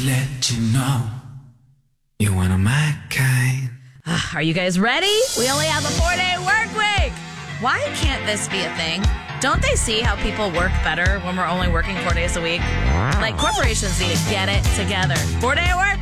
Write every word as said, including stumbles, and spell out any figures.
to let you know you're one of my kind. Are you guys ready? We only have a four-day work week. Why can't this be a thing? Don't they see how people work better when we're only working four days a week? Like, corporations need to get it together. Four-day work